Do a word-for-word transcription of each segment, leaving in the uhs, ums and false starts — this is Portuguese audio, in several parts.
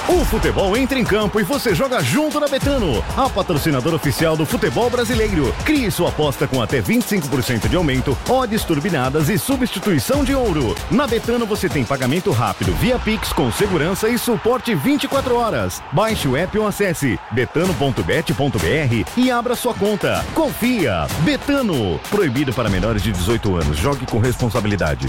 O futebol entra em campo e você joga junto na Betano, a patrocinadora oficial do futebol brasileiro. Crie sua aposta com até vinte e cinco por cento de aumento, odds turbinadas e substituição de ouro. Na Betano você tem pagamento rápido via Pix com segurança e suporte vinte e quatro horas. Baixe o app ou acesse betano ponto bet ponto br e abra sua conta. Confia! Betano. Proibido para menores de dezoito anos. Jogue com responsabilidade.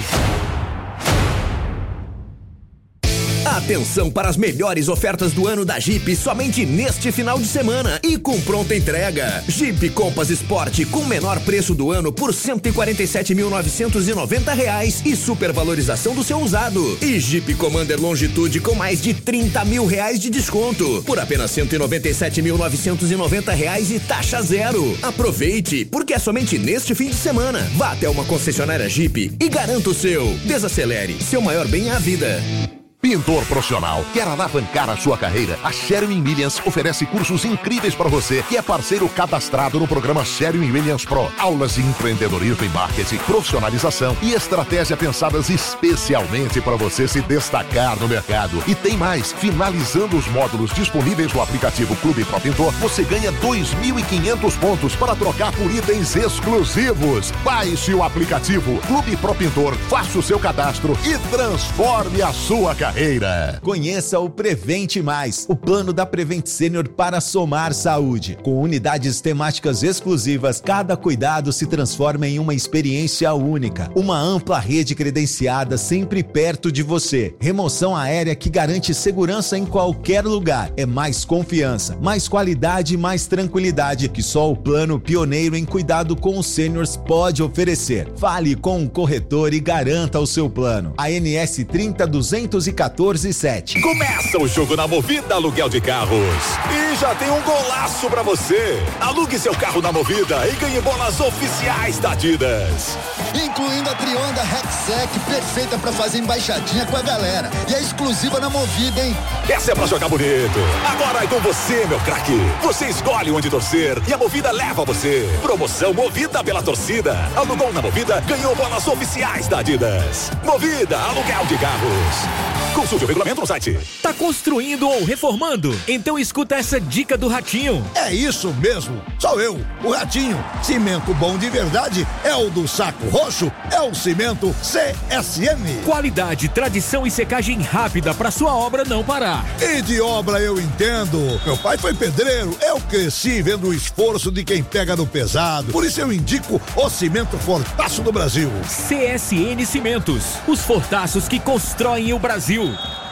Atenção para as melhores ofertas do ano da Jeep somente neste final de semana e com pronta entrega. Jeep Compass Sport com menor preço do ano por cento e quarenta e sete mil novecentos e noventa reais e supervalorização do seu usado. E Jeep Commander Longitude com mais de trinta mil reais de desconto por apenas cento e noventa e sete mil novecentos e noventa reais e taxa zero. Aproveite, porque é somente neste fim de semana. Vá até uma concessionária Jeep e garanta o seu. Desacelere, seu maior bem é a vida. Pintor profissional, quer alavancar a sua carreira? A Sherwin Williams oferece cursos incríveis para você que é parceiro cadastrado no programa Sherwin Williams Pro. Aulas de empreendedorismo e marketing, profissionalização e estratégia pensadas especialmente para você se destacar no mercado. E tem mais, finalizando os módulos disponíveis no aplicativo Clube Pro Pintor, você ganha dois mil e quinhentos pontos para trocar por itens exclusivos. Baixe o aplicativo Clube Pro Pintor, faça o seu cadastro e transforme a sua carreira. Carreira. Conheça o Prevente Mais, o plano da Prevent Senior para somar saúde. Com unidades temáticas exclusivas, cada cuidado se transforma em uma experiência única. Uma ampla rede credenciada sempre perto de você. Remoção aérea que garante segurança em qualquer lugar. É mais confiança, mais qualidade e mais tranquilidade que só o plano pioneiro em cuidado com os sêniors pode oferecer. Fale com o corretor e garanta o seu plano. A N S trinta duzentos e quatorze sete. Começa o jogo na Movida Aluguel de Carros. E já tem um golaço pra você. Alugue seu carro na Movida e ganhe bolas oficiais da Adidas. Incluindo a Trionda Rexec, perfeita pra fazer embaixadinha com a galera. E é exclusiva na Movida, hein? Essa é pra jogar bonito. Agora é com você, meu craque. Você escolhe onde torcer e a Movida leva você. Promoção Movida pela torcida. Alugou na Movida, ganhou bolas oficiais da Adidas. Movida Aluguel de Carros. Consulte o regulamento no site. Tá construindo ou reformando? Então escuta essa dica do Ratinho. É isso mesmo, sou eu, o Ratinho. Cimento bom de verdade é o do Saco Roxo, é o Cimento C S M. Qualidade, tradição e secagem rápida para sua obra não parar. E de obra eu entendo. Meu pai foi pedreiro, eu cresci vendo o esforço de quem pega no pesado. Por isso eu indico o Cimento Fortaço do Brasil. C S N Cimentos, os fortaços que constroem o Brasil.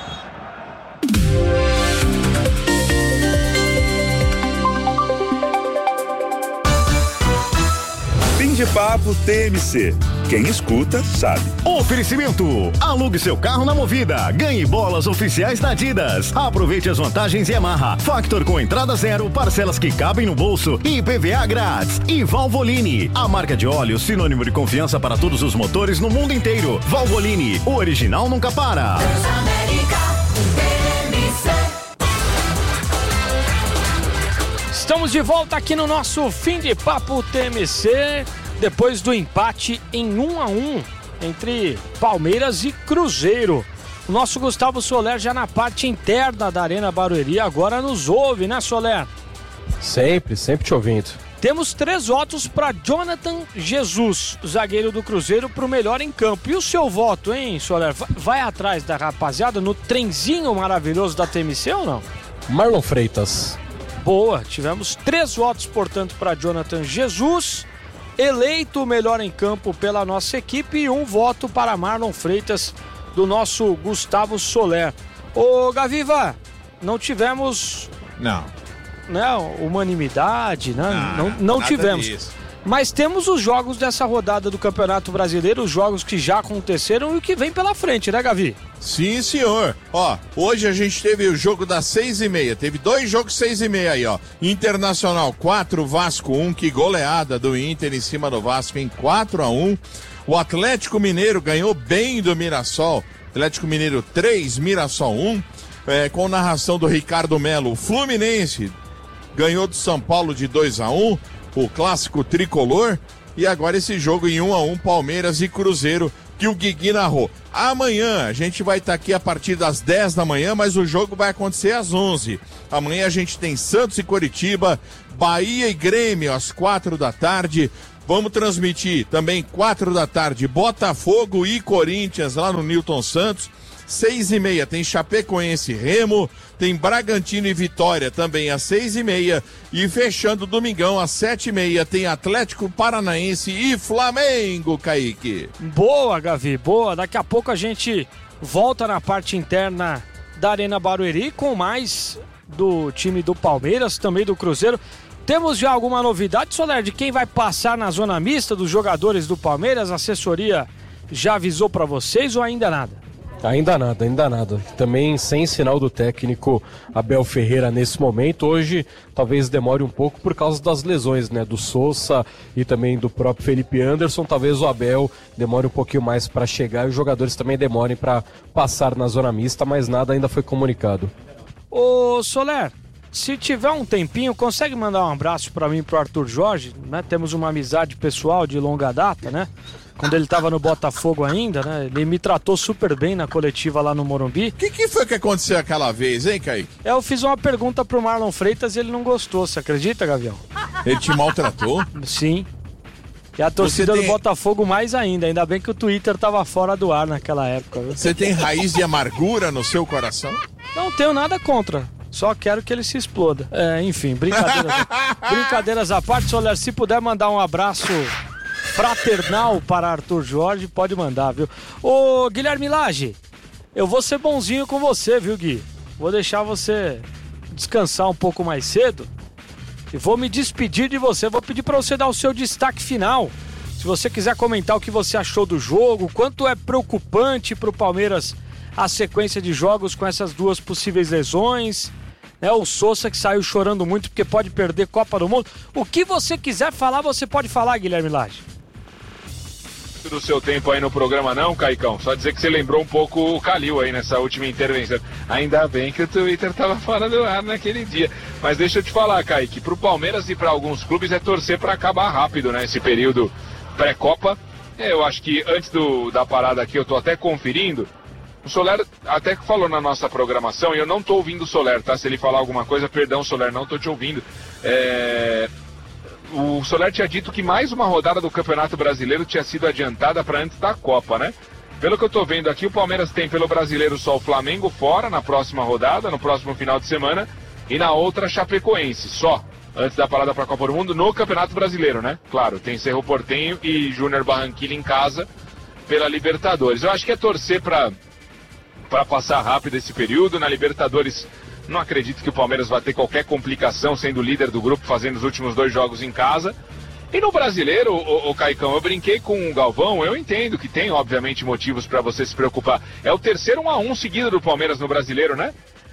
Fim de papo T M C. Quem escuta, sabe. Oferecimento. Alugue seu carro na Movida. Ganhe bolas oficiais da Adidas. Aproveite as vantagens Yamaha. Factor com entrada zero, parcelas que cabem no bolso e I P V A grátis. E Valvoline, a marca de óleo sinônimo de confiança para todos os motores no mundo inteiro. Valvoline, o original nunca para. Estamos de volta aqui no nosso Fim de Papo T M C, depois do empate em um a um entre Palmeiras e Cruzeiro. O nosso Gustavo Soler já na parte interna da Arena Barueri agora nos ouve, né, Soler? Sempre, sempre te ouvindo. Temos três votos para Jonathan Jesus, zagueiro do Cruzeiro, para o melhor em campo. E o seu voto, hein, Soler? Vai atrás da rapaziada no trenzinho maravilhoso da T M C ou não? Marlon Freitas. Boa, tivemos três votos, portanto, para Jonathan Jesus, eleito o melhor em campo pela nossa equipe, e um voto para Marlon Freitas, do nosso Gustavo Soler. Ô, Gaviva, não tivemos... Não. Né, unanimidade, né? Ah, não não tivemos. Disso. Mas temos os jogos dessa rodada do Campeonato Brasileiro, os jogos que já aconteceram e o que vem pela frente, né, Gavi? Sim, senhor. Ó, hoje a gente teve o jogo das seis e meia. Teve dois jogos seis e meia aí, ó. Internacional quatro, Vasco um. Que goleada do Inter em cima do Vasco em quatro a um. O Atlético Mineiro ganhou bem do Mirassol. Atlético Mineiro três, Mirassol um. É, com narração do Ricardo Melo. O Fluminense ganhou do São Paulo de dois a um. O clássico tricolor. E agora esse jogo em um a um, Palmeiras e Cruzeiro. que o Guigui narrou. Amanhã a gente vai estar aqui a partir das dez da manhã, mas o jogo vai acontecer às onze. Amanhã a gente tem Santos e Coritiba, Bahia e Grêmio às quatro da tarde. Vamos transmitir também quatro da tarde Botafogo e Corinthians lá no Newton Santos. Seis e meia tem Chapecoense e Remo, tem Bragantino e Vitória também às seis e meia, e fechando o domingão às sete e meia tem Atlético Paranaense e Flamengo, Kaique. Boa, Gavi, boa. Daqui a pouco a gente volta na parte interna da Arena Barueri com mais do time do Palmeiras, também do Cruzeiro. Temos já alguma novidade, Soler, de quem vai passar na zona mista dos jogadores do Palmeiras? A assessoria já avisou para vocês ou ainda nada? Ainda nada, ainda nada. Também sem sinal do técnico Abel Ferreira nesse momento. Hoje talvez demore um pouco por causa das lesões, né? Do Sousa e também do próprio Felipe Anderson. Talvez o Abel demore um pouquinho mais para chegar e os jogadores também demorem para passar na zona mista, mas nada ainda foi comunicado. Ô Soler, se tiver um tempinho, consegue mandar um abraço para mim e pro Arthur Jorge, né? Temos uma amizade pessoal de longa data, né? Quando ele tava no Botafogo ainda, né? Ele me tratou super bem na coletiva lá no Morumbi. O que, que foi que aconteceu aquela vez, hein, Kaique? Eu fiz uma pergunta pro Marlon Freitas e ele não gostou, você acredita, Gavião? Ele te maltratou? Sim. E a torcida tem... do Botafogo mais ainda, ainda bem que o Twitter tava fora do ar naquela época. Viu? Você tem raiz de amargura no seu coração? Não tenho nada contra. Só quero que ele se exploda. É, enfim, brincadeiras, brincadeiras à parte. Soler, se puder mandar um abraço fraternal para Arthur Jorge, pode mandar, viu? Ô, Guilherme Lage, eu vou ser bonzinho com você, viu, Gui? Vou deixar você descansar um pouco mais cedo e vou me despedir de você. Vou pedir para você dar o seu destaque final. Se você quiser comentar o que você achou do jogo, quanto é preocupante para o Palmeiras a sequência de jogos com essas duas possíveis lesões, né? O Sousa que saiu chorando muito porque pode perder Copa do Mundo. O que você quiser falar, você pode falar, Guilherme Lage. Do seu tempo aí no programa não, Caicão, só dizer que você lembrou um pouco o Calil aí nessa última intervenção. Ainda bem que o Twitter tava fora do ar naquele dia, mas deixa eu te falar, Kaique, pro Palmeiras e para alguns clubes é torcer para acabar rápido, né, esse período pré-Copa. Eu acho que antes do, da parada aqui, eu tô até conferindo, o Soler até que falou na nossa programação, e eu não tô ouvindo o Soler, tá, se ele falar alguma coisa, perdão, Soler, não tô te ouvindo. é... O Soler tinha dito que mais uma rodada do Campeonato Brasileiro tinha sido adiantada para antes da Copa, né? Pelo que eu tô vendo aqui, o Palmeiras tem pelo Brasileiro só o Flamengo fora na próxima rodada, no próximo final de semana, e na outra Chapecoense, só, antes da parada para a Copa do Mundo, no Campeonato Brasileiro, né? Claro, tem Cerro Porteño e Júnior Barranquilla em casa pela Libertadores. Eu acho que é torcer para para passar rápido esse período. Na Libertadores, não acredito que o Palmeiras vai ter qualquer complicação sendo líder do grupo, fazendo os últimos dois jogos em casa. E no Brasileiro, o, o Caicão, eu brinquei com o Galvão, eu entendo que tem, obviamente, motivos para você se preocupar. É o terceiro um a um seguido do Palmeiras no Brasileiro, né?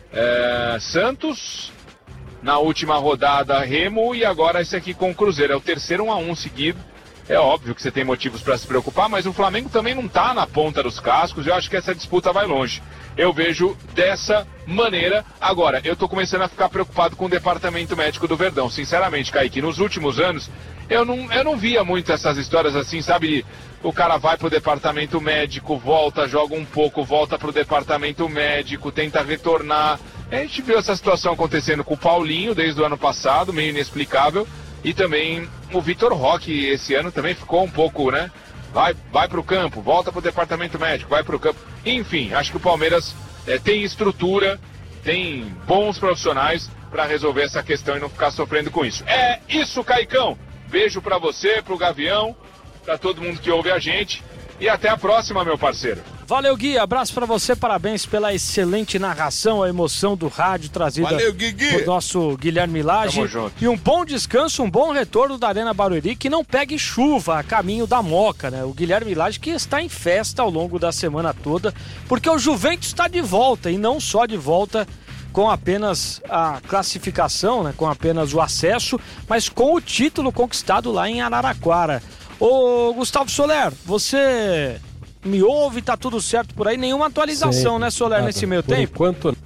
É, Santos, na última rodada, Remo, e agora esse aqui com o Cruzeiro. É o terceiro um a um seguido. É óbvio que você tem motivos para se preocupar, mas o Flamengo também não está na ponta dos cascos, eu acho que essa disputa vai longe. Eu vejo dessa maneira. Agora, eu tô começando a ficar preocupado com o departamento médico do Verdão. Sinceramente, Kaique, nos últimos anos, eu não, eu não via muito essas histórias assim, sabe? O cara vai pro departamento médico, volta, joga um pouco, volta pro departamento médico, tenta retornar. A gente viu essa situação acontecendo com o Paulinho desde o ano passado, meio inexplicável. E também o Vitor Roque esse ano também ficou um pouco, né? Vai, vai pro campo, volta pro departamento médico, vai pro campo. Enfim, acho que o Palmeiras é, tem estrutura, tem bons profissionais para resolver essa questão e não ficar sofrendo com isso. É isso, Caicão. Beijo para você, pro Gavião, para todo mundo que ouve a gente. E até a próxima, meu parceiro. Valeu, Gui. Abraço pra você, parabéns pela excelente narração, a emoção do rádio trazida Valeu, Gui, Gui. por nosso Guilherme Lage. Tamo junto. E um bom descanso, um bom retorno da Arena Barueri, que não pegue chuva a caminho da Moca, né? O Guilherme Lage que está em festa ao longo da semana toda, porque o Juventus está de volta, e não só de volta com apenas a classificação, né? Com apenas o acesso, mas com o título conquistado lá em Araraquara. Ô, Gustavo Soler, você me ouve, tá tudo certo por aí? Nenhuma atualização, Sim, né, Soler, nada. nesse meio Por tempo? Enquanto...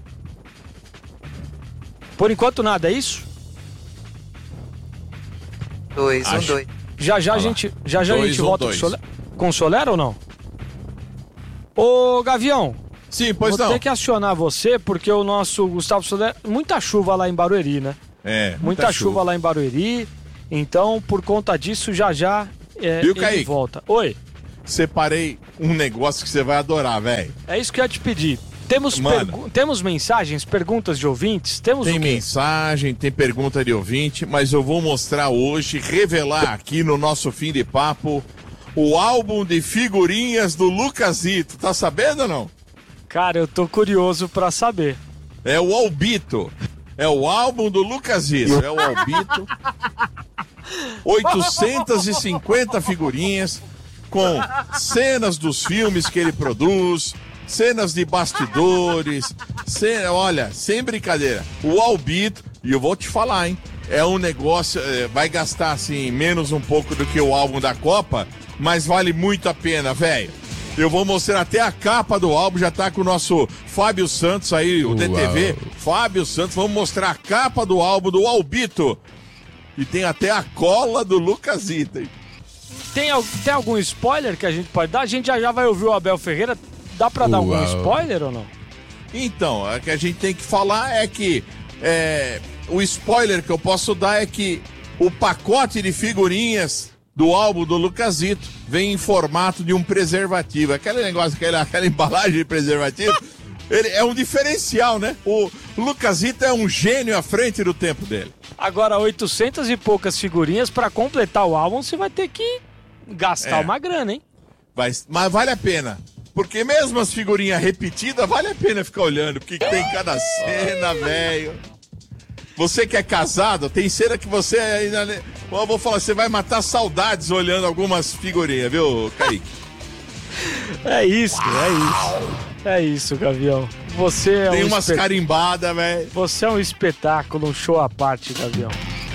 Por enquanto nada, é isso? Dois, Acho. um, dois. Já já a Olha gente, já, já a Dois gente ou volta com o, dois. Soler, com o Soler ou não? Ô, Gavião. Sim, pois vou não. ter que acionar você, porque o nosso Gustavo Soler... Muita chuva lá em Barueri, né? É, muita, muita chuva. chuva lá em Barueri. Então, por conta disso, já já é, Viu, ele Kaique? volta. Oi. Separei um negócio que você vai adorar, velho. É isso que eu ia te pedir. Temos, pergu- temos mensagens, perguntas de ouvintes? Temos Tem o quê? mensagem, tem pergunta de ouvinte, mas eu vou mostrar hoje, revelar aqui no nosso fim de papo, o álbum de figurinhas do Lucasito. Tá sabendo ou não? Cara, eu tô curioso pra saber. É o Albito. É o álbum do Lucasito. É o Albito. oitocentas e cinquenta figurinhas com cenas dos filmes que ele produz, cenas de bastidores, cena, olha, sem brincadeira, o Albito, e eu vou te falar, hein, é um negócio, é, vai gastar assim, menos um pouco do que o álbum da Copa, mas vale muito a pena, velho. Eu vou mostrar até a capa do álbum, já tá com o nosso Fábio Santos aí, o D T V, Fábio Santos, vamos mostrar a capa do álbum do Albito, e tem até a cola do Lucasito, hein. Tem, tem algum spoiler que a gente pode dar? A gente já já vai ouvir o Abel Ferreira. Dá pra dar Uau. algum spoiler ou não? Então, o que a gente tem que falar é que é, o spoiler que eu posso dar é que o pacote de figurinhas do álbum do Lucasito vem em formato de um preservativo. Aquele negócio, aquela, aquela embalagem de preservativo, ele é um diferencial, né? O Lucasito é um gênio à frente do tempo dele. Agora, oitocentas e poucas figurinhas pra completar o álbum, você vai ter que gastar É. uma grana, hein? Vai, mas vale a pena. Porque mesmo as figurinhas repetidas, vale a pena ficar olhando, porque tem cada cena, velho. Você que é casado, tem cena que você ainda... Eu vou falar, você vai matar saudades olhando algumas figurinhas, viu, Kaique? É isso, é isso. É isso, Gavião. Você é Tem um umas espe- carimbadas, velho. Você é um espetáculo, um show à parte, Gavião.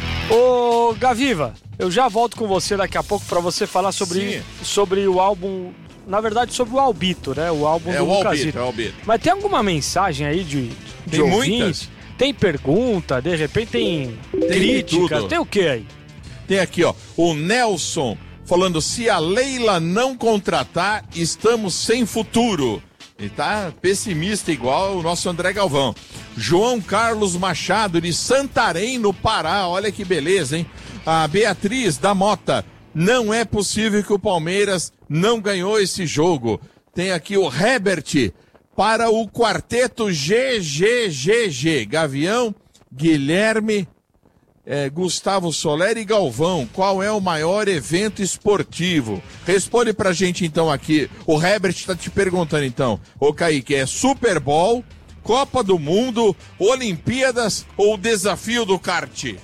Ô, Gaviva, eu já volto com você daqui a pouco pra você falar sobre, sobre o álbum... Na verdade, sobre o Albito, né? O álbum É do o Albito, Lucasito. é o Albito. Mas tem alguma mensagem aí de, de Tem ouvinte? muitas. Tem pergunta, de repente tem, Tem crítica, tudo. tem o que aí? Tem aqui, ó, o Nelson falando, se a Leila não contratar, estamos sem futuro. Ele tá pessimista igual o nosso André Galvão. João Carlos Machado, de Santarém, no Pará, olha que beleza, hein? A Beatriz da Mota, não é possível que o Palmeiras não ganhou esse jogo. Tem aqui o Herbert para o quarteto G G G G. Gavião, Guilherme, é, Gustavo Soler e Galvão. Qual é o maior evento esportivo? Responde pra gente então aqui. O Herbert tá te perguntando então. Ô Kaique, é Super Bowl, Copa do Mundo, Olimpíadas ou Desafio do Kart?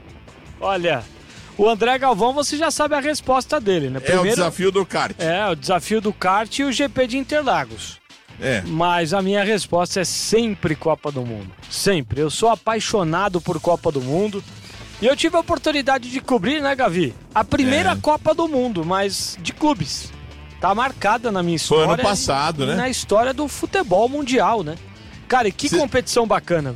Olha, o André Galvão, você já sabe a resposta dele, né? É o desafio do kart. É, o desafio do kart e o G P de Interlagos. É. Mas a minha resposta é sempre Copa do Mundo. Sempre. Eu sou apaixonado por Copa do Mundo. E eu tive a oportunidade de cobrir, né, Gavi? A primeira É. Copa do Mundo, mas de clubes. Tá marcada na minha Foi história. ano passado, e né? na história do futebol mundial, né? Cara, e que Cê- competição bacana.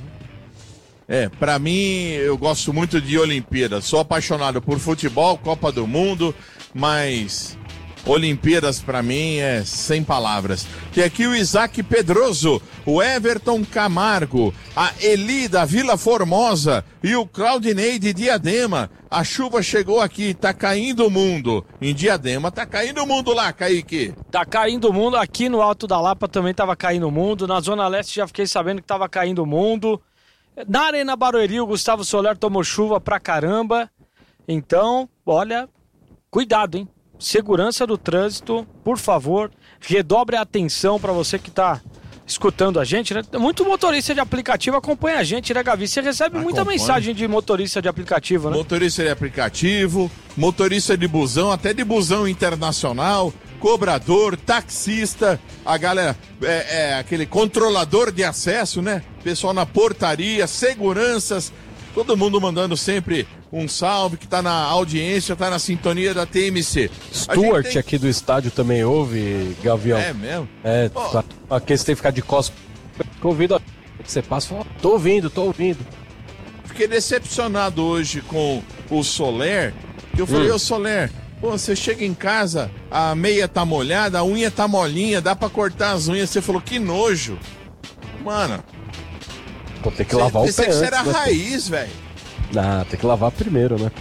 É, pra mim, eu gosto muito de Olimpíadas. Sou apaixonado por futebol, Copa do Mundo, mas Olimpíadas pra mim é sem palavras. Tem aqui o Isaac Pedroso, o Everton Camargo, a Eli da Vila Formosa e o Claudinei de Diadema. A chuva chegou aqui, tá caindo o mundo. Em Diadema tá caindo o mundo lá, Kaique. Tá caindo o mundo. Aqui no Alto da Lapa também tava caindo o mundo. Na Zona Leste já fiquei sabendo que tava caindo o mundo. Na Arena Barueri, o Gustavo Soler tomou chuva pra caramba. Então, olha, cuidado, hein? Segurança do trânsito, por favor, redobre a atenção pra você que tá escutando a gente, né? Muito motorista de aplicativo acompanha a gente, né, Gavi? Você recebe muita Acompanha. mensagem de motorista de aplicativo, né? Motorista de aplicativo, motorista de busão, até de busão internacional, cobrador, taxista, a galera, é, é aquele controlador de acesso, né? Pessoal na portaria, seguranças, todo mundo mandando sempre um salve, que tá na audiência, tá na sintonia da T M C. A gente Stuart tem- aqui do estádio também ouve, Gavião. É mesmo? É, Ó. tá, aqui você tem que ficar de costas. Tô ouvindo, que você passa e fala, tô ouvindo, tô ouvindo. Fiquei decepcionado hoje com o Soler, que eu falei, Hum. ô Soler, Pô, você chega em casa, a meia tá molhada, a unha tá molinha, dá pra cortar as unhas. Você falou, que nojo. Mano. Pô, tem que lavar o pé antes. Pensei que era né, raiz, velho. Ah, tem que lavar primeiro, né,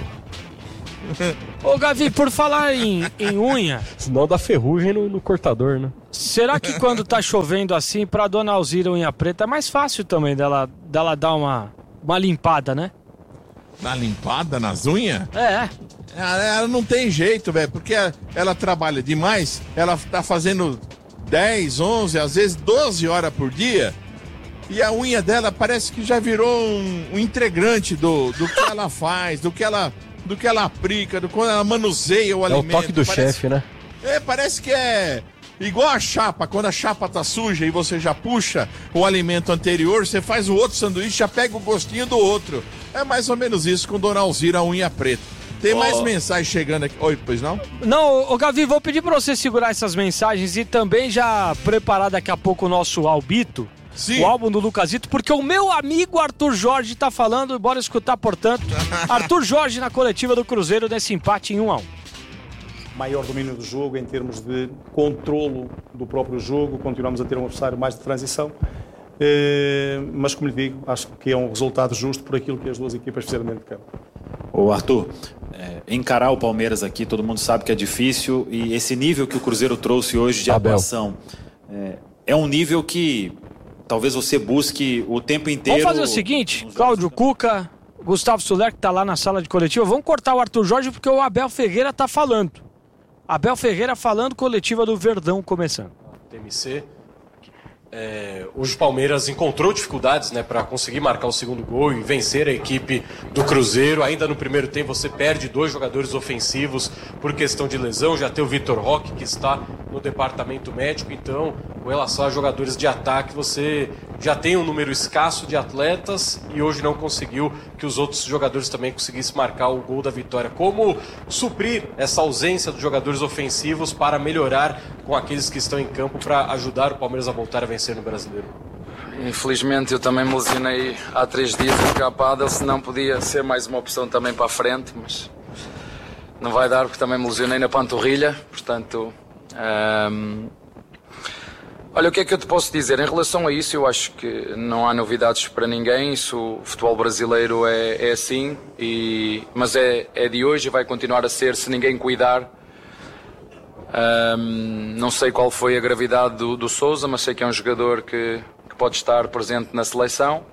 pô? Ô, Gavi, por falar em, em unha... Senão dá ferrugem no, no cortador, né? Será que quando tá chovendo assim, pra dona Alzira Unha Preta, é mais fácil também dela, dela dar uma, uma limpada, né? Uma limpada nas unhas? É. Ela, ela não tem jeito, velho, porque ela, ela trabalha demais, ela tá fazendo dez, onze, às vezes doze horas por dia, e a unha dela parece que já virou um, um integrante do, do que ela faz, do que ela, do que ela aplica, do quando ela manuseia o é alimento. É o toque do parece, chefe, né? É, parece que é igual a chapa, quando a chapa tá suja e você já puxa o alimento anterior, você faz o outro sanduíche, já pega o gostinho do outro. É mais ou menos isso com Dona Alzira Unha Preta. Tem mais oh. mensagens chegando aqui. Oi, pois não? Não, ô Gavi, vou pedir pra você segurar essas mensagens e também já preparar daqui a pouco o nosso Albito. Sim. O álbum do Lucasito, porque o meu amigo Arthur Jorge tá falando, bora escutar, portanto. Arthur Jorge na coletiva do Cruzeiro nesse empate em um a um. Maior domínio do jogo em termos de controlo do próprio jogo, continuamos a ter um adversário mais de transição. Mas, como lhe digo, acho que é um resultado justo por aquilo que as duas equipas fizeram dentro de campo. Ô Arthur, é, encarar o Palmeiras aqui, todo mundo sabe que é difícil, e esse nível que o Cruzeiro trouxe hoje de Abel. atuação é, é um nível que talvez você busque o tempo inteiro. Vamos fazer o seguinte, Cláudio Cuca, Gustavo Suler, que tá lá na sala de coletiva, vamos cortar o Arthur Jorge porque o Abel Ferreira tá falando. Abel Ferreira falando, coletiva do Verdão começando. T M C. É, hoje o Palmeiras encontrou dificuldades, né, para conseguir marcar o segundo gol e vencer a equipe do Cruzeiro. Ainda no primeiro tempo você perde dois jogadores ofensivos por questão de lesão. Já tem o Vitor Roque, que está no departamento médico. Então, com relação a jogadores de ataque, você já tem um número escasso de atletas e hoje não conseguiu que os outros jogadores também conseguissem marcar o gol da vitória. Como suprir essa ausência dos jogadores ofensivos para melhorar com aqueles que estão em campo para ajudar o Palmeiras a voltar a vencer no Brasileiro? Infelizmente eu também me lesionei há três dias a jogar pádel, se não podia ser mais uma opção também para a frente, mas não vai dar porque também me lesionei na panturrilha, portanto... Hum... Olha, o que é que eu te posso dizer? Em relação a isso, eu acho que não há novidades para ninguém, isso, o futebol brasileiro é, é assim, e... mas é, é de hoje e vai continuar a ser se ninguém cuidar. Um, não sei qual foi a gravidade do, do Sousa, mas sei que é um jogador que, que pode estar presente na seleção.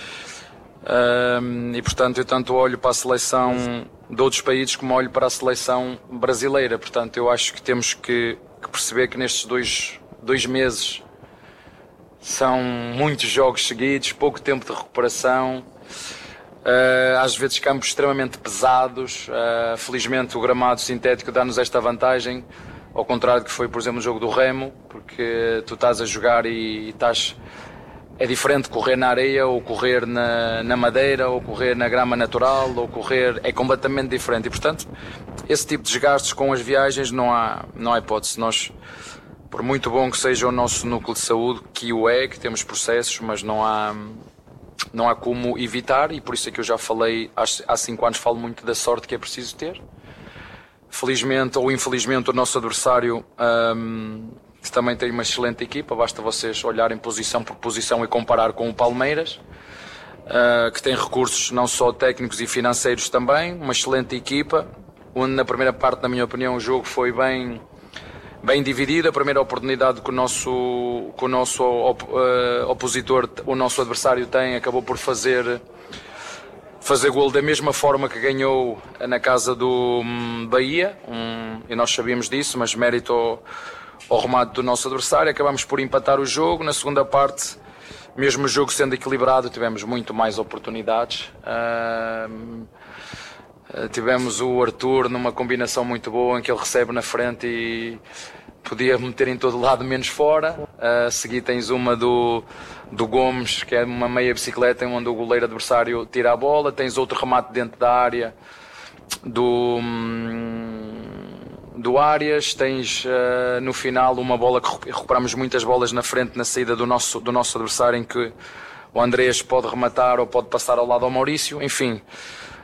Um, e portanto eu tanto olho para a seleção de outros países como olho para a seleção brasileira. Portanto eu acho que temos que, que perceber que nestes dois, dois meses são muitos jogos seguidos, pouco tempo de recuperação. Uh, às vezes campos extremamente pesados. Uh, felizmente o gramado sintético dá-nos esta vantagem, ao contrário do que foi, por exemplo, no jogo do Remo, porque tu estás a jogar e, e estás... É diferente correr na areia, ou correr na, na madeira, ou correr na grama natural, ou correr... É completamente diferente. E, portanto, esse tipo de desgastes com as viagens não há, não há hipótese. Nós, por muito bom que seja o nosso núcleo de saúde, que o é, que temos processos, mas não há... Não há como evitar, e por isso é que eu já falei, há cinco anos falo muito da sorte que é preciso ter. Felizmente ou infelizmente o nosso adversário um, que também tem uma excelente equipa, basta vocês olharem posição por posição e comparar com o Palmeiras, uh, que tem recursos não só técnicos e financeiros também, uma excelente equipa, onde na primeira parte, na minha opinião, o jogo foi bem, bem dividido. A primeira oportunidade que o nosso, que o nosso op, uh, opositor, o nosso adversário tem, acabou por fazer... fazer golo da mesma forma que ganhou na casa do um, Bahia, um, e nós sabíamos disso, mas mérito ao, ao remate do nosso adversário. Acabamos por empatar o jogo. Na segunda parte, mesmo o jogo sendo equilibrado, tivemos muito mais oportunidades. Uh, tivemos o Arthur numa combinação muito boa, em que ele recebe na frente e podia meter em todo lado menos fora. A seguir tens uma do, do Gomes, que é uma meia bicicleta, onde o goleiro adversário tira a bola. Tens outro remate dentro da área do, do Arias. Tens uh, no final uma bola que recuperamos muitas bolas na frente na saída do nosso, do nosso adversário, em que o Andrés pode rematar ou pode passar ao lado ao Maurício. Enfim,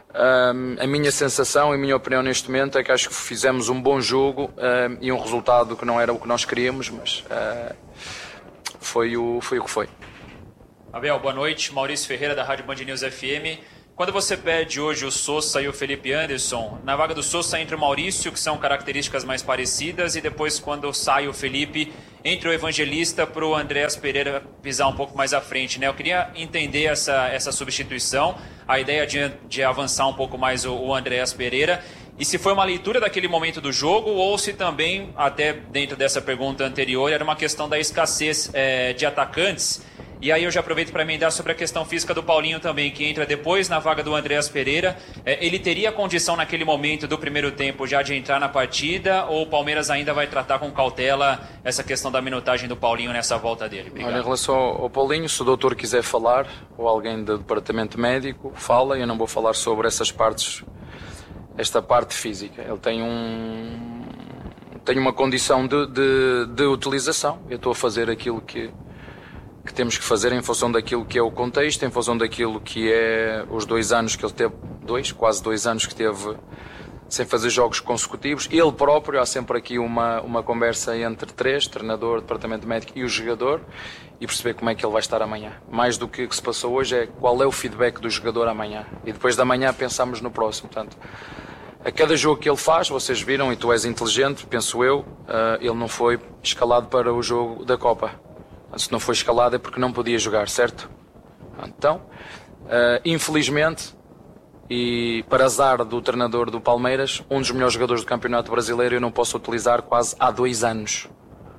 Um, a minha sensação e a minha opinião neste momento é que acho que fizemos um bom jogo um, e um resultado que não era o que nós queríamos, mas uh, foi, o, foi o que foi. Abel, boa noite. Maurício Ferreira, da Rádio Band News F M. Quando você perde hoje o Sousa e o Felipe Anderson, na vaga do Sousa entra o Maurício, que são características mais parecidas, e depois quando sai o Felipe, entra o Evangelista para o Andréas Pereira pisar um pouco mais à frente, né? Eu queria entender essa, essa substituição, a ideia de, de avançar um pouco mais o, o Andréas Pereira, e se foi uma leitura daquele momento do jogo, ou se também, até dentro dessa pergunta anterior, era uma questão da escassez é, de atacantes. E aí eu já aproveito para emendar sobre a questão física do Paulinho também, que entra depois na vaga do Andréas Pereira. É, ele teria condição naquele momento do primeiro tempo já de entrar na partida, ou o Palmeiras ainda vai tratar com cautela essa questão da minutagem do Paulinho nessa volta dele? Obrigado. Olha, em relação ao Paulinho, se o doutor quiser falar, ou alguém do departamento médico, fala. Eu não vou falar sobre essas partes, esta parte física. Ele tem um tem uma condição de, de, de utilização. Eu estou a fazer aquilo que que temos que fazer em função daquilo que é o contexto, em função daquilo que é os dois anos que ele teve, dois, quase dois anos que teve sem fazer jogos consecutivos. Ele próprio, há sempre aqui uma, uma conversa entre três, treinador, departamento médico e o jogador, e perceber como é que ele vai estar amanhã. Mais do que o que se passou hoje é qual é o feedback do jogador amanhã. E depois da manhã pensamos no próximo. Portanto, a cada jogo que ele faz, vocês viram, e tu és inteligente, penso eu, uh, ele não foi escalado para o jogo da Copa. Se não foi escalado é porque não podia jogar, certo? Então, uh, infelizmente, e para azar do treinador do Palmeiras, um dos melhores jogadores do Campeonato Brasileiro eu não posso utilizar quase há dois anos.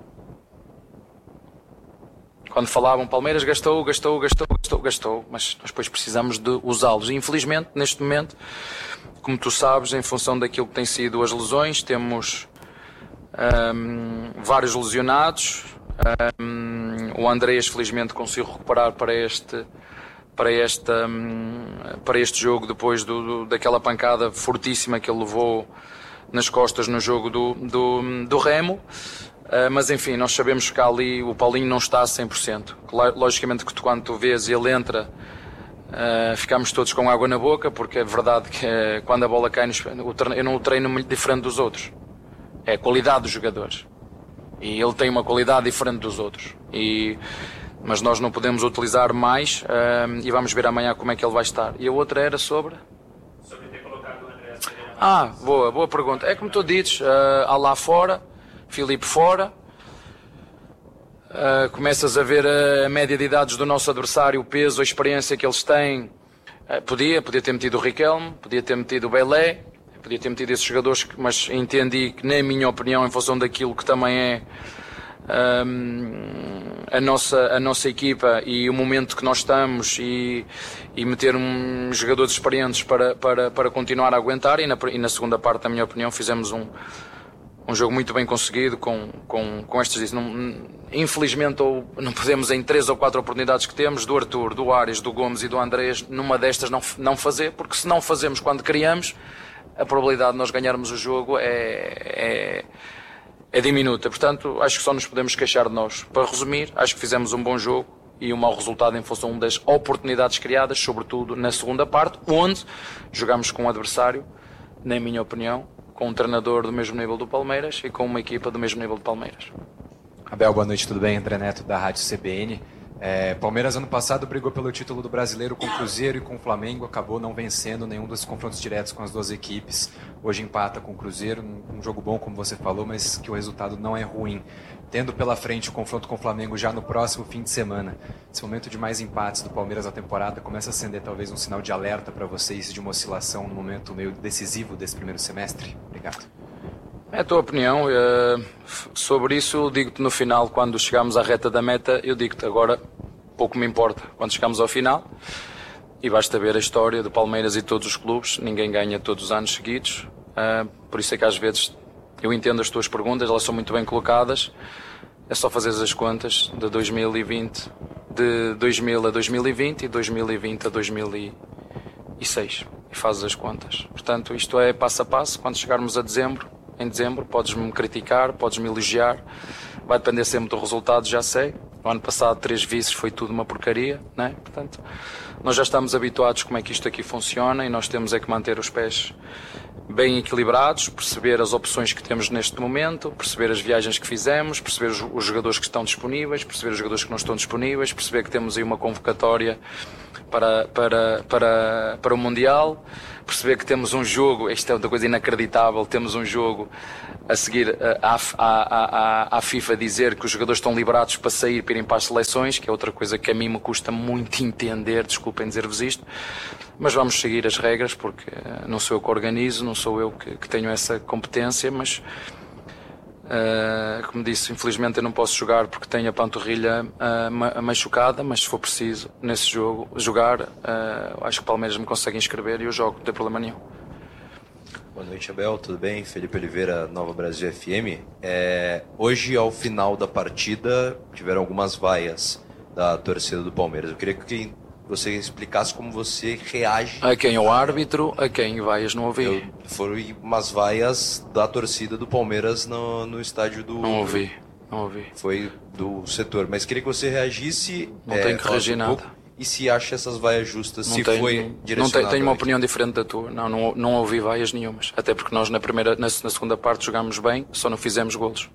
Quando falavam Palmeiras gastou, gastou, gastou, gastou, gastou, mas nós depois precisamos de usá-los. E infelizmente, neste momento, como tu sabes, em função daquilo que têm sido as lesões, temos um, vários lesionados. Um, o Andréas felizmente conseguiu recuperar para este para esta um, para este jogo depois do, do, daquela pancada fortíssima que ele levou nas costas no jogo do, do, do Remo, uh, mas enfim, nós sabemos que ali o Paulinho não está a cem por cento. Logicamente que tu, quando tu vês e ele entra, uh, ficamos todos com água na boca, porque é verdade que uh, quando a bola cai nos, eu não o treino muito diferente dos outros, é a qualidade dos jogadores. E ele tem uma qualidade diferente dos outros. E, mas nós não podemos utilizar mais um, e vamos ver amanhã como é que ele vai estar. E a outra era sobre? Sobre ter colocado o Andréas Pereira. Ah, boa, boa pergunta. É como tu dizes, uh, há lá fora, Filipe fora. Uh, começas a ver a média de idades do nosso adversário, o peso, a experiência que eles têm. Uh, podia, podia ter metido o Riquelme, podia ter metido o Belé. Podia ter metido esses jogadores, mas entendi que, na minha opinião, em função daquilo que também é um, a, nossa, a nossa equipa e o momento que nós estamos, e, e meter um, jogadores experientes para, para, para continuar a aguentar. E na, e na segunda parte, na minha opinião, fizemos um, um jogo muito bem conseguido com, com, com estes. Não, infelizmente, ou não podemos, em três ou quatro oportunidades que temos, do Arthur, do Ares, do Gomes e do Andrés, numa destas não, não fazer, porque se não fazemos quando criamos, a probabilidade de nós ganharmos o jogo é, é, é diminuta. Portanto, acho que só nos podemos queixar de nós. Para resumir, acho que fizemos um bom jogo e um mau resultado em função das oportunidades criadas, sobretudo na segunda parte, onde jogamos com um adversário, na minha opinião, com um treinador do mesmo nível do Palmeiras e com uma equipa do mesmo nível do Palmeiras. Abel, boa noite, tudo bem? André Neto, da Rádio C B N. É, Palmeiras ano passado brigou pelo título do Brasileiro com o Cruzeiro e com o Flamengo, acabou não vencendo nenhum dos confrontos diretos com as duas equipes. Hoje empata com o Cruzeiro, um, um jogo bom, como você falou, mas que o resultado não é ruim. Tendo pela frente o confronto com o Flamengo já no próximo fim de semana, esse momento de mais empates do Palmeiras na temporada começa a acender talvez um sinal de alerta para vocês de uma oscilação no momento meio decisivo desse primeiro semestre? Obrigado. É a tua opinião. Uh, sobre isso, digo-te no final, quando chegamos à reta da meta, eu digo-te agora, pouco me importa. Quando chegamos ao final, e basta ver a história do Palmeiras e todos os clubes, ninguém ganha todos os anos seguidos. Uh, por isso é que às vezes eu entendo as tuas perguntas, elas são muito bem colocadas. É só fazer as contas de dois mil e vinte, de dois mil a dois mil e vinte e dois mil e vinte a dois mil e seis. E fazes as contas. Portanto, isto é passo a passo. Quando chegarmos a dezembro, em dezembro, podes-me criticar, podes-me elogiar, vai depender sempre do resultado, já sei, O ano passado, três vices, foi tudo uma porcaria, né? Portanto, nós já estamos habituados como é que isto aqui funciona e nós temos é que manter os pés bem equilibrados, perceber as opções que temos neste momento, perceber as viagens que fizemos, perceber os, os jogadores que estão disponíveis, perceber os jogadores que não estão disponíveis, perceber que temos aí uma convocatória para, para, para, para o Mundial, perceber que temos um jogo, isto é outra coisa inacreditável, temos um jogo a seguir à, à, à, à FIFA dizer que os jogadores estão liberados para sair, para irem para as seleções, que é outra coisa que a mim me custa muito entender, desculpem dizer-vos isto, mas vamos seguir as regras, porque não sou eu que organizo, não sou eu que, que tenho essa competência, mas uh, como disse, infelizmente eu não posso jogar porque tenho a panturrilha uh, machucada, mas se for preciso nesse jogo jogar, uh, acho que o Palmeiras me consegue inscrever e eu jogo, não tem problema nenhum. Boa noite, Abel, tudo bem? Felipe Oliveira, Nova Brasil F M. É, hoje, ao final da partida, tiveram algumas vaias da torcida do Palmeiras. Eu queria que você explicasse como você reage... A quem? O árbitro, a quem vaias não ouvi? Eu, foram umas vaias da torcida do Palmeiras no, no estádio do... Não ouvi, não ouvi. Foi do setor, mas queria que você reagisse... Não é, tenho que reagir nada. Um e se acha essas vaias justas, não se tenho, foi direcionado... Não tenho, tenho uma opinião diferente da tua. Não, não, não ouvi vaias nenhumas. Até porque nós na, primeira, na, na segunda parte jogámos bem, só não fizemos golos.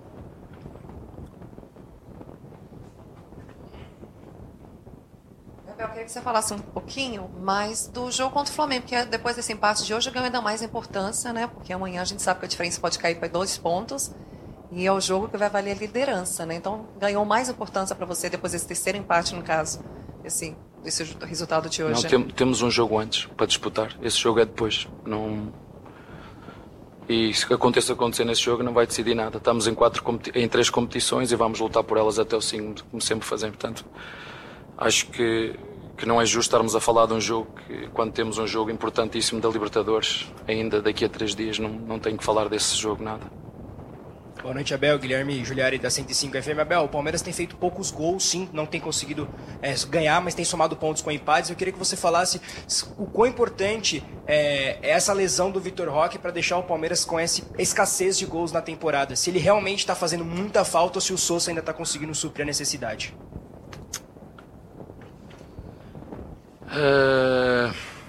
Eu queria que você falasse um pouquinho mais do jogo contra o Flamengo, porque depois desse empate de hoje ganhou ainda mais importância, né? Porque amanhã a gente sabe que a diferença pode cair para dois pontos e é o jogo que vai valer a liderança, né? Então ganhou mais importância para você depois desse terceiro empate, no caso, esse, esse resultado de hoje. Não, tem, temos um jogo antes para disputar. Esse jogo é depois. Não... E se aconteça acontecer nesse jogo não vai decidir nada. Estamos em, quatro, em três competições e vamos lutar por elas até o fim, como sempre fazemos. Portanto, acho que que não é justo estarmos a falar de um jogo que, quando temos um jogo importantíssimo da Libertadores, ainda daqui a três dias, não, não tenho que falar desse jogo nada. Boa noite, Abel. Guilherme Giuliari da cento e cinco F M. Abel, o Palmeiras tem feito poucos gols, sim, não tem conseguido é, ganhar, mas tem somado pontos com empates. Eu queria que você falasse o quão importante é, é essa lesão do Vitor Roque para deixar o Palmeiras com essa escassez de gols na temporada. Se ele realmente está fazendo muita falta ou se o Sousa ainda está conseguindo suprir a necessidade. Uh,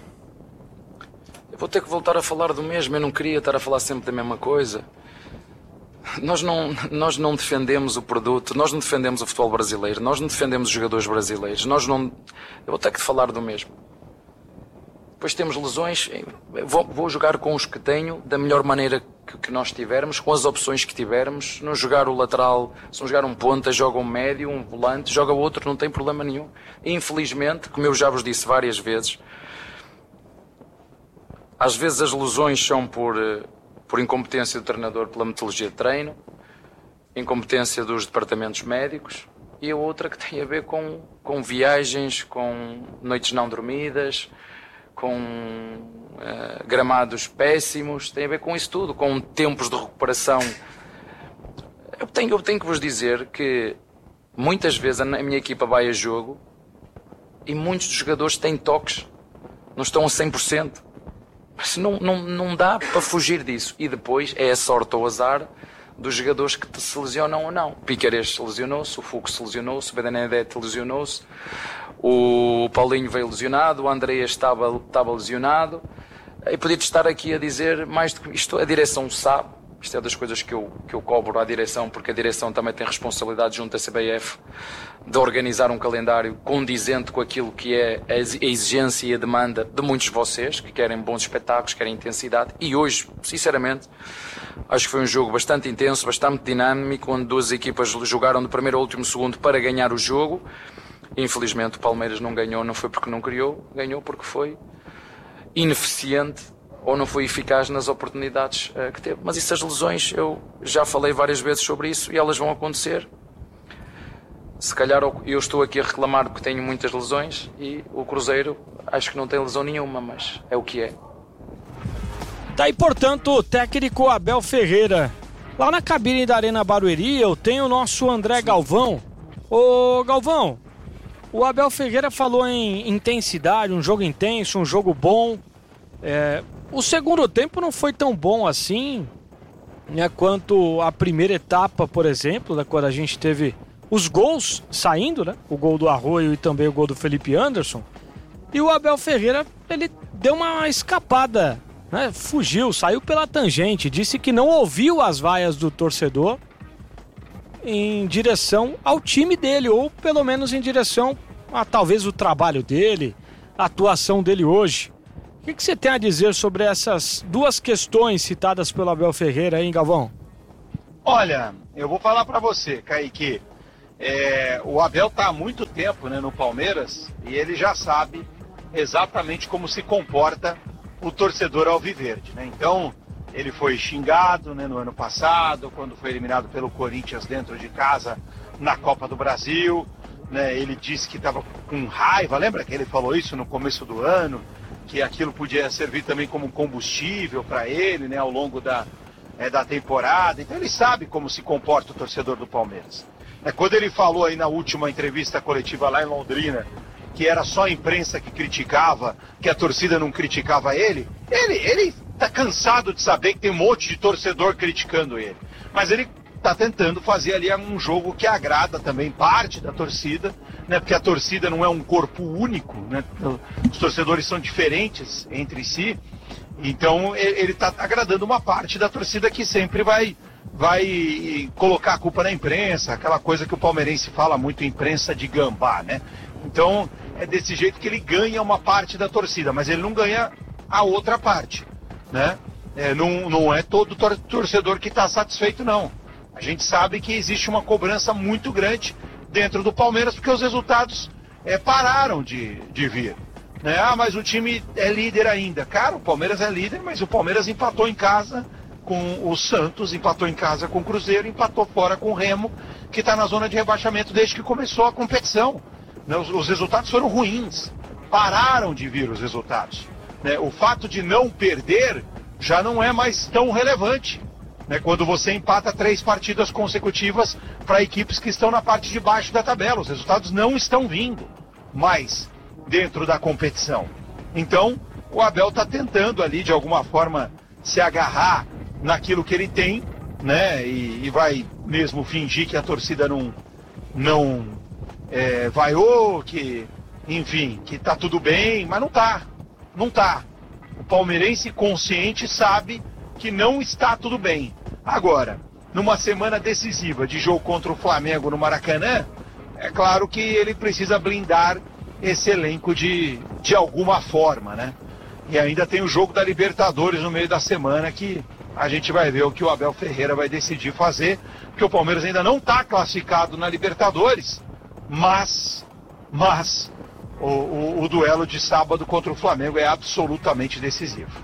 eu vou ter que voltar a falar do mesmo. Eu não queria estar a falar sempre da mesma coisa. Nós não, nós não defendemos o produto, nós não defendemos o futebol brasileiro, nós não defendemos os jogadores brasileiros, nós não... Eu vou ter que falar do mesmo. Depois temos lesões, vou, vou jogar com os que tenho, da melhor maneira que, que nós tivermos, com as opções que tivermos. Não jogar o lateral, se não jogar um ponta, joga um médio, um volante, joga o outro, não tem problema nenhum. Infelizmente, como eu já vos disse várias vezes, às vezes as lesões são por, por incompetência do treinador pela metodologia de treino, incompetência dos departamentos médicos, e a outra que tem a ver com, com viagens, com noites não dormidas, com uh, gramados péssimos, tem a ver com isso tudo, com tempos de recuperação. Eu tenho, eu tenho que vos dizer que muitas vezes a minha equipa vai a jogo e muitos dos jogadores têm toques, não estão a cem por cento. Mas não, não, não dá para fugir disso. E depois é a sorte ou azar dos jogadores que se lesionam ou não. O Piquerez se lesionou-se, o Fux se lesionou-se, o Benedetti lesionou-se, o Paulinho veio lesionado, o Andreas estava, estava lesionado. E podia estar aqui a dizer mais do que isto. A direção sabe, isto é das coisas que eu, que eu cobro à direção, porque a direção também tem responsabilidade junto à C B F de organizar um calendário condizente com aquilo que é a exigência e a demanda de muitos de vocês, que querem bons espetáculos, querem intensidade. E hoje, sinceramente, acho que foi um jogo bastante intenso, bastante dinâmico, onde duas equipas jogaram do primeiro ao último segundo para ganhar o jogo. Infelizmente o Palmeiras não ganhou, não foi porque não criou, ganhou porque foi ineficiente ou não foi eficaz nas oportunidades uh, que teve. Mas essas lesões, eu já falei várias vezes sobre isso e elas vão acontecer. Se calhar eu estou aqui a reclamar porque tenho muitas lesões e o Cruzeiro acho que não tem lesão nenhuma, mas é o que é. Daí, portanto, o técnico Abel Ferreira. Lá na cabine da Arena Barueri eu tenho o nosso André Galvão. Ô Galvão, o Abel Ferreira falou em intensidade, um jogo intenso, um jogo bom. É, o segundo tempo não foi tão bom assim, né, quanto a primeira etapa, por exemplo, da quando a gente teve os gols saindo, né? O gol do Arroio e também o gol do Felipe Anderson. E o Abel Ferreira, ele deu uma escapada, né? Fugiu, saiu pela tangente, disse que não ouviu as vaias do torcedor em direção ao time dele, ou pelo menos em direção a talvez o trabalho dele, a atuação dele hoje. O que, que você tem a dizer sobre essas duas questões citadas pelo Abel Ferreira, hein, Galvão? Olha, eu vou falar para você, Kaique, é, o Abel está há muito tempo, né, no Palmeiras, e ele já sabe exatamente como se comporta o torcedor alviverde, né? Então, ele foi xingado, né, no ano passado, quando foi eliminado pelo Corinthians dentro de casa na Copa do Brasil, né? Ele disse que estava com raiva, lembra que ele falou isso no começo do ano, que aquilo podia servir também como combustível para ele, né, ao longo da, é, da temporada. Então ele sabe como se comporta o torcedor do Palmeiras. É, quando ele falou aí na última entrevista coletiva lá em Londrina, que era só a imprensa que criticava, que a torcida não criticava ele, ele, ele tá cansado de saber que tem um monte de torcedor criticando ele. Mas ele tá tentando fazer ali um jogo que agrada também parte da torcida, né? Porque a torcida não é um corpo único, né? Os torcedores são diferentes entre si. Então ele está agradando uma parte da torcida que sempre vai, vai colocar a culpa na imprensa, aquela coisa que o palmeirense fala muito, imprensa de gambá, né? Então é desse jeito que ele ganha uma parte da torcida, mas ele não ganha a outra parte, né? É, não, não é todo tor- torcedor que está satisfeito, não. A gente sabe que existe uma cobrança muito grande dentro do Palmeiras, porque os resultados é, pararam de, de vir. Né? Ah, mas o time é líder ainda. Cara, o Palmeiras é líder, mas o Palmeiras empatou em casa com o Santos, empatou em casa com o Cruzeiro, empatou fora com o Remo, que está na zona de rebaixamento desde que começou a competição. Né? Os, os resultados foram ruins, pararam de vir os resultados. Né? O fato de não perder já não é mais tão relevante. Né, quando você empata três partidas consecutivas para equipes que estão na parte de baixo da tabela. Os resultados não estão vindo mais dentro da competição. Então, o Abel está tentando ali, de alguma forma, se agarrar naquilo que ele tem, né, e, e vai mesmo fingir que a torcida não, não é, vaiou, que, enfim, que tá tudo bem, mas não tá, não tá. O palmeirense consciente sabe que não está tudo bem. Agora, numa semana decisiva de jogo contra o Flamengo no Maracanã, é claro que ele precisa blindar esse elenco de, de alguma forma, né? E ainda tem o jogo da Libertadores no meio da semana, que a gente vai ver o que o Abel Ferreira vai decidir fazer, porque o Palmeiras ainda não está classificado na Libertadores, mas, mas o, o, o duelo de sábado contra o Flamengo é absolutamente decisivo.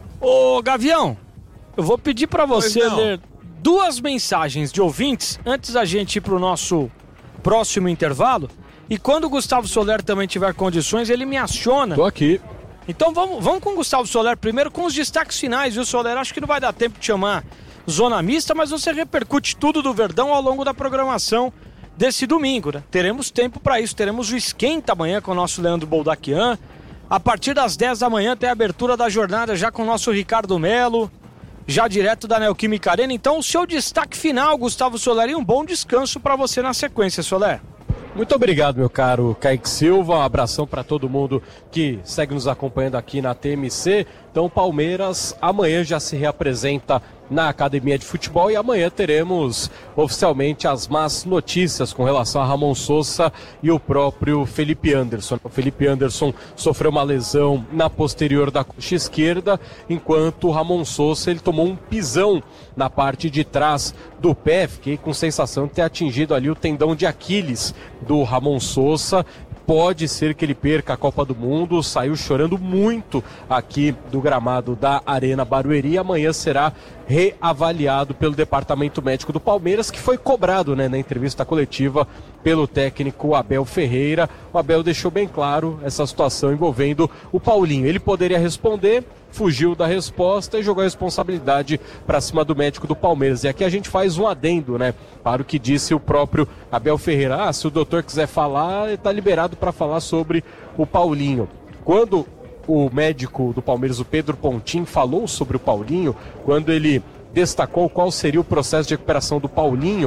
Ô, Gavião, eu vou pedir para você ler duas mensagens de ouvintes antes da gente ir para o nosso próximo intervalo. E quando o Gustavo Soler também tiver condições, ele me aciona. Tô aqui. Então vamos, vamos com o Gustavo Soler primeiro, com os destaques finais, viu, Soler? Acho que não vai dar tempo de chamar Zona Mista, mas você repercute tudo do Verdão ao longo da programação desse domingo, né? Teremos tempo para isso, teremos o Esquenta amanhã com o nosso Leandro Boldaquian. A partir das dez da manhã tem a abertura da jornada já com o nosso Ricardo Melo, já direto da Neoquímica Arena. Então o seu destaque final, Gustavo Soler, e um bom descanso para você na sequência, Soler. Muito obrigado, meu caro Kaique Silva, um abração para todo mundo que segue nos acompanhando aqui na T M C. Então, Palmeiras amanhã já se reapresenta na Academia de Futebol e amanhã teremos oficialmente as más notícias com relação a Ramon Sosa e o próprio Felipe Anderson. O Felipe Anderson sofreu uma lesão na posterior da coxa esquerda, enquanto o Ramon Sosa ele tomou um pisão na parte de trás do pé. Fiquei com sensação de ter atingido ali o tendão de Aquiles do Ramon Sosa. Pode ser que ele perca a Copa do Mundo, saiu chorando muito aqui do gramado da Arena Barueri. Amanhã será reavaliado pelo Departamento Médico do Palmeiras, que foi cobrado, né, na entrevista coletiva pelo técnico Abel Ferreira. O Abel deixou bem claro essa situação envolvendo o Paulinho. Ele poderia responder, fugiu da resposta e jogou a responsabilidade para cima do médico do Palmeiras. E aqui a gente faz um adendo, né, para o que disse o próprio Abel Ferreira. Ah, se o doutor quiser falar, está liberado para falar sobre o Paulinho. Quando o médico do Palmeiras, o Pedro Pontin, falou sobre o Paulinho, quando ele destacou qual seria o processo de recuperação do Paulinho,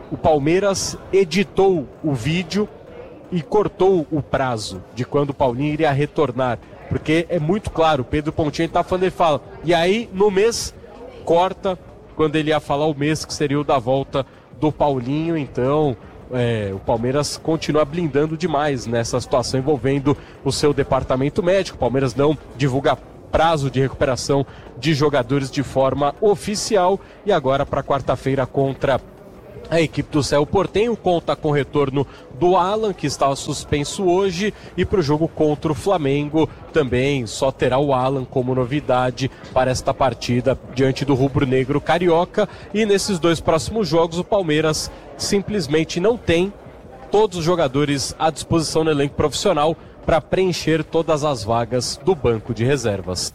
o Palmeiras editou o vídeo e cortou o prazo de quando o Paulinho iria retornar, porque é muito claro, o Pedro Pontinho está falando, ele fala, e aí no mês corta quando ele ia falar o mês que seria o da volta do Paulinho. Então é, o Palmeiras continua blindando demais nessa situação envolvendo o seu departamento médico. O Palmeiras não divulga prazo de recuperação de jogadores de forma oficial, e agora para quarta-feira contra a equipe do Cerro Porteño conta com o retorno do Alan, que estava suspenso hoje, e para o jogo contra o Flamengo também só terá o Alan como novidade para esta partida diante do rubro-negro carioca. E nesses dois próximos jogos o Palmeiras simplesmente não tem todos os jogadores à disposição no elenco profissional para preencher todas as vagas do banco de reservas.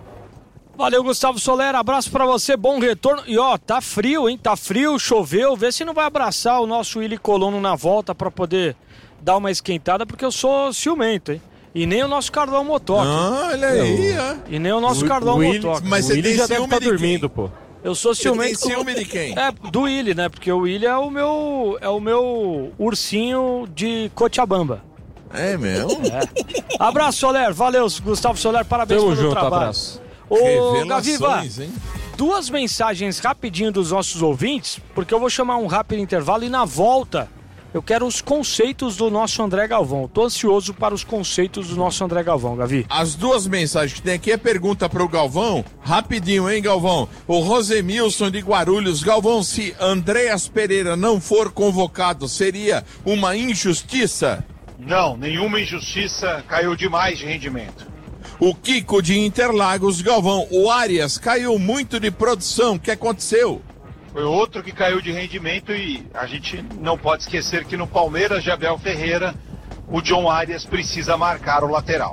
Valeu, Gustavo Soler, abraço pra você, bom retorno. E ó, tá frio, hein? Tá frio, choveu. Vê se não vai abraçar o nosso Willy Colono na volta pra poder dar uma esquentada, porque eu sou ciumento, hein? E nem o nosso Carlão Motoca. Ah, olha aí, ó. E nem o nosso O- Carlão o Willy- Motoca. mas você o Willy tem já deve ciúme estar de quem? dormindo, pô. Eu sou Você ciumento. tem ciúme de quem? É, do Willy, né? Porque o Willy é o meu, é o meu ursinho de Cochabamba. É mesmo? É. Abraço, Soler. Valeu, Gustavo Soler. Parabéns Tamo pelo junto, trabalho. abraço. Ô, Revelações, Gaviva, hein? duas mensagens rapidinho dos nossos ouvintes, porque eu vou chamar um rápido intervalo e na volta eu quero os conceitos do nosso André Galvão. Tô ansioso para os conceitos do nosso André Galvão, Gavi. As duas mensagens que tem aqui é pergunta pro Galvão, rapidinho, hein, Galvão? O Rosemilson de Guarulhos, Galvão, se Andréas Pereira não for convocado, seria uma injustiça? Não, nenhuma injustiça, caiu demais de rendimento. O Kiko de Interlagos, Galvão, o Arias caiu muito de produção, o que aconteceu? Foi outro que caiu de rendimento e a gente não pode esquecer que no Palmeiras de Abel Ferreira, o John Arias precisa marcar o lateral.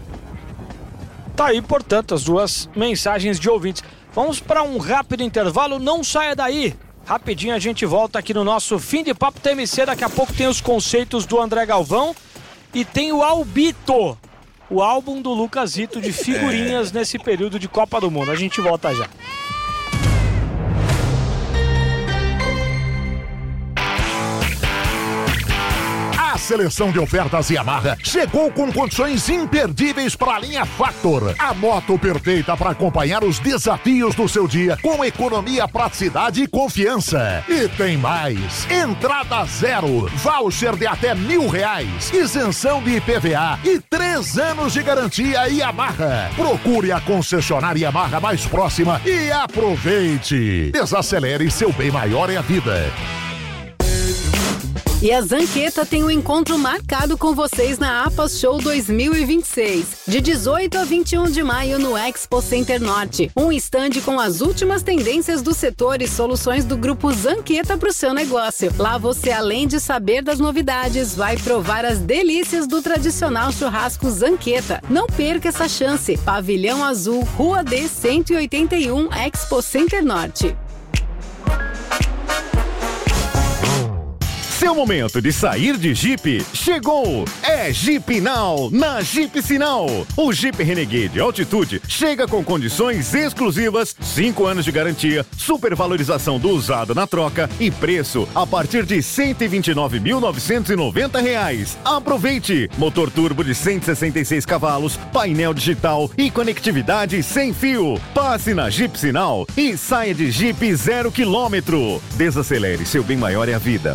Tá aí, portanto, as duas mensagens de ouvintes. Vamos para um rápido intervalo, não saia daí. Rapidinho a gente volta aqui no nosso Fim de Papo T M C. Daqui a pouco tem os conceitos do André Galvão e tem o Albito, o álbum do Lucasito de figurinhas nesse período de Copa do Mundo. A gente volta já. A seleção de ofertas Yamaha chegou com condições imperdíveis para a linha Factor. A moto perfeita para acompanhar os desafios do seu dia com economia, praticidade e confiança. E tem mais. Entrada zero, voucher de até mil reais, isenção de I P V A e três anos de garantia Yamaha. Procure a concessionária Yamaha mais próxima e aproveite. Desacelere, seu bem maior é a vida. E a Zanqueta tem um encontro marcado com vocês na APAS Show dois mil e vinte e seis, de dezoito a vinte e um de maio no Expo Center Norte. Um estande com as últimas tendências do setor e soluções do grupo Zanqueta para o seu negócio. Lá você, além de saber das novidades, vai provar as delícias do tradicional churrasco Zanqueta. Não perca essa chance. Pavilhão Azul, Rua D cento e oitenta e um, Expo Center Norte. Seu momento de sair de Jeep chegou! É Jeep Now, na Jeep Sinal. O Jeep Renegade Altitude chega com condições exclusivas, cinco anos de garantia, supervalorização do usado na troca e preço a partir de cento e vinte e nove mil novecentos e noventa reais. Aproveite! Motor turbo de cento e sessenta e seis cavalos, painel digital e conectividade sem fio. Passe na Jeep Sinal e saia de Jeep zero quilômetro. Desacelere, seu bem maior é a vida.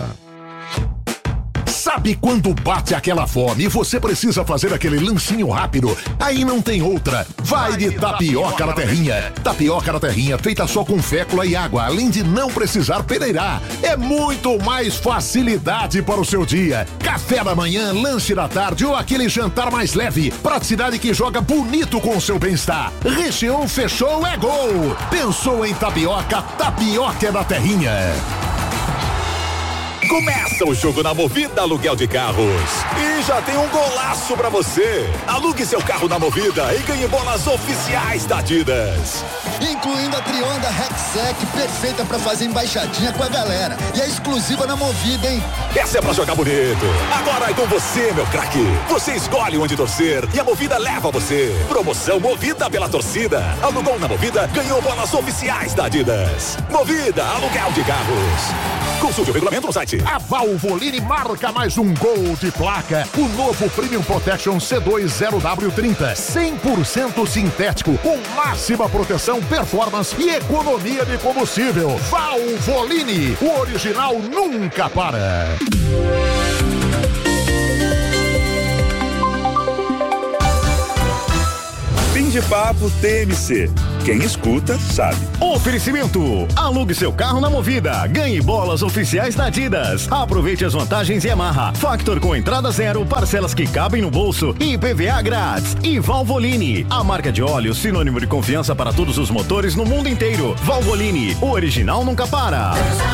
Sabe quando bate aquela fome e você precisa fazer aquele lanchinho rápido? Aí não tem outra. Vai de tapioca na terrinha. Tapioca na terrinha feita só com fécula e água, além de não precisar peneirar. É muito mais facilidade para o seu dia. Café da manhã, lanche da tarde ou aquele jantar mais leve. Praticidade que joga bonito com o seu bem-estar. Recheou, fechou, é gol. Pensou em tapioca? Tapioca é da terrinha. Começa o jogo na Movida Aluguel de Carros. E já tem um golaço pra você. Alugue seu carro na Movida e ganhe bolas oficiais da Adidas. Incluindo a Trionda Rexec, perfeita pra fazer embaixadinha com a galera. E é exclusiva na Movida, hein? Essa é pra jogar bonito. Agora é com você, meu craque. Você escolhe onde torcer e a Movida leva você. Promoção Movida pela torcida. Alugou na Movida, ganhou bolas oficiais da Adidas. Movida Aluguel de Carros. Consulte o regulamento no site. A Valvoline marca mais um gol de placa. O novo Premium Protection C dois zero W trinta. cem por cento sintético, com máxima proteção, performance e economia de combustível. Valvoline, o original nunca para. Fim de papo T M C. Quem escuta, sabe. Oferecimento. Alugue seu carro na Movida. Ganhe bolas oficiais da Adidas. Aproveite as vantagens Yamaha. Factor com entrada zero, parcelas que cabem no bolso e I P V A grátis. E Valvoline, a marca de óleo sinônimo de confiança para todos os motores no mundo inteiro. Valvoline, o original nunca para.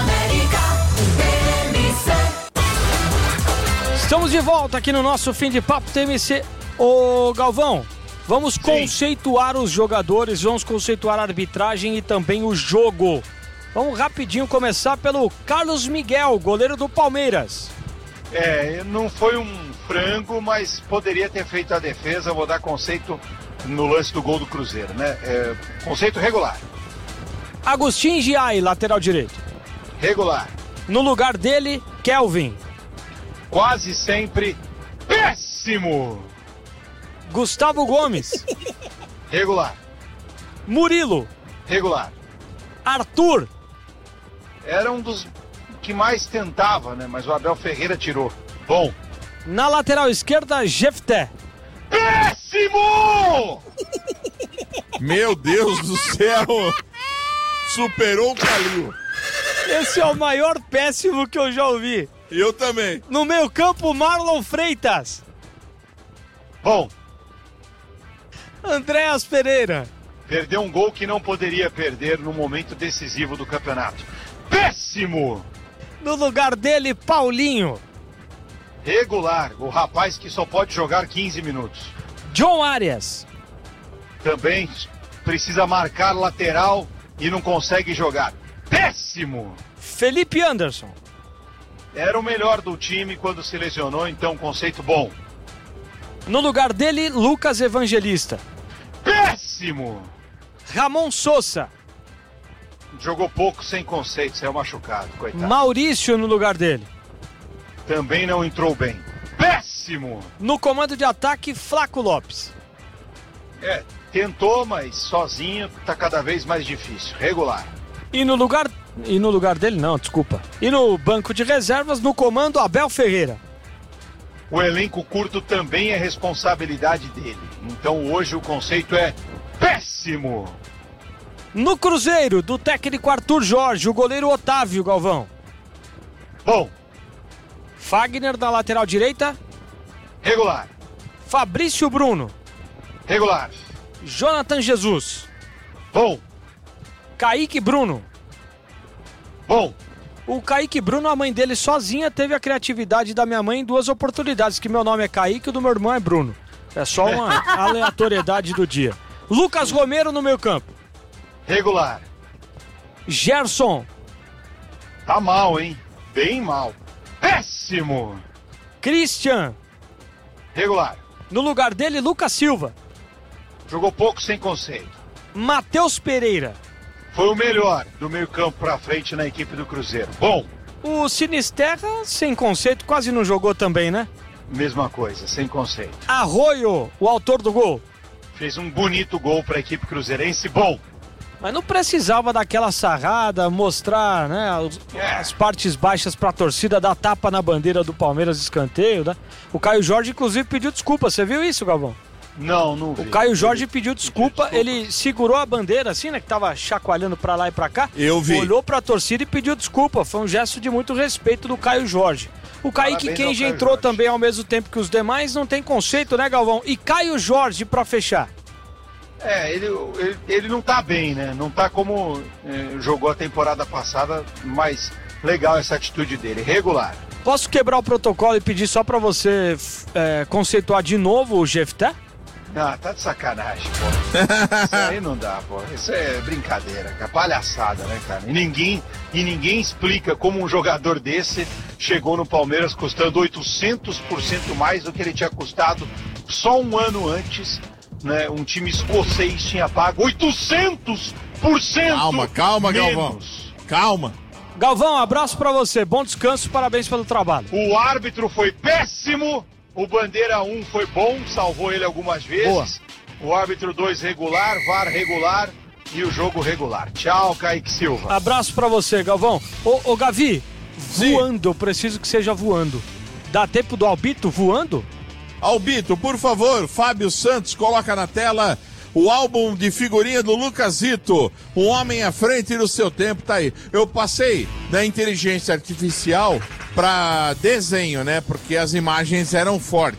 Estamos de volta aqui no nosso Fim de Papo T M C. Ô Galvão, vamos Sim. conceituar os jogadores, vamos conceituar a arbitragem e também o jogo. Vamos rapidinho começar pelo Carlos Miguel, goleiro do Palmeiras. É, não foi um frango, mas poderia ter feito a defesa. Vou dar conceito no lance do gol do Cruzeiro, né? É, conceito regular. Agustin Giai, lateral direito. Regular. No lugar dele, Kelvin. Quase sempre péssimo. Gustavo Gomes. Regular. Murilo. Regular. Arthur. Era um dos que mais tentava, né? Mas o Abel Ferreira tirou. Bom. Na lateral esquerda, Jefté. Péssimo! Meu Deus do céu! Superou o Calil. Esse é o maior péssimo que eu já ouvi. Eu também. No meio campo, Marlon Freitas. Bom. Andréas Pereira. Perdeu um gol que não poderia perder no momento decisivo do campeonato. Péssimo! No lugar dele, Paulinho. Regular, o rapaz que só pode jogar quinze minutos. John Arias. Também precisa marcar lateral e não consegue jogar. Péssimo! Felipe Anderson. Era o melhor do time quando se lesionou, então conceito bom. No lugar dele, Lucas Evangelista. Péssimo! Ramon Sousa. Jogou pouco sem conceito, saiu machucado, coitado. Maurício no lugar dele. Também não entrou bem. Péssimo! No comando de ataque, Flaco Lopes. É, tentou, mas sozinho tá cada vez mais difícil. Regular. E no lugar... E no lugar dele, não, desculpa. E no banco de reservas, no comando, Abel Ferreira. O elenco curto também é responsabilidade dele. Então hoje o conceito é péssimo. No Cruzeiro, do técnico Arthur Jorge, o goleiro Otávio Galvão. Bom. Fagner na lateral direita. Regular. Fabrício Bruno. Regular. Jonathan Jesus. Bom. Kaique Bruno. Bom. O Kaique Bruno, a mãe dele sozinha teve a criatividade da minha mãe em duas oportunidades, que meu nome é Kaique e o do meu irmão é Bruno. É só uma aleatoriedade do dia. Lucas Romero no meio campo. Regular. Gerson. Tá mal, hein? Bem mal. Péssimo. Christian. Regular. No lugar dele, Lucas Silva. Jogou pouco sem conceito. Matheus Pereira. Foi o melhor do meio campo pra frente na equipe do Cruzeiro. Bom. O Sinisterra, sem conceito, quase não jogou também, né? Mesma coisa, sem conceito. Arroio, o autor do gol. Fez um bonito gol pra equipe cruzeirense. Bom. Mas não precisava daquela sarrada, mostrar, né, as, é. as partes baixas pra torcida, dar tapa na bandeira do Palmeiras, escanteio, né? O Caio Jorge, inclusive, pediu desculpa. Você viu isso, Galvão? Não, não vi. O Caio Jorge pediu desculpa, pediu desculpa, ele segurou a bandeira assim, né, que tava chacoalhando pra lá e pra cá. Eu vi. Olhou pra torcida e pediu desculpa. Foi um gesto de muito respeito do Caio Jorge. O Kaique Kenji entrou Jorge. também ao mesmo tempo que os demais, não tem conceito, né, Galvão? E Caio Jorge pra fechar. É, ele, ele, ele não tá bem, né? Não tá como é, jogou a temporada passada, mas legal essa atitude dele, regular. Posso quebrar o protocolo e pedir só pra você é, conceituar de novo o Jefté? Ah, tá de sacanagem, pô. Isso aí não dá, pô. Isso é brincadeira, cara. Palhaçada, né, cara? E ninguém, e ninguém explica como um jogador desse chegou no Palmeiras custando oitocentos por cento mais do que ele tinha custado só um ano antes, né? Um time escocês tinha pago oitocentos por cento Calma, calma, menos. Galvão. Calma. Galvão, abraço pra você. Bom descanso, parabéns pelo trabalho. O árbitro foi péssimo. O Bandeira um foi bom, salvou ele algumas vezes. Boa. O árbitro dois regular, V A R regular e o jogo regular. Tchau, Kaique Silva. Abraço pra você, Galvão. Ô, ô Gavi, Sim. voando, eu preciso que seja voando. Dá tempo do Albito voando? Albito, por favor, Fábio Santos, coloca na tela o álbum de figurinha do Lucasito, um homem à frente do seu tempo, tá aí. Eu passei da inteligência artificial para desenho, né? Porque as imagens eram fortes.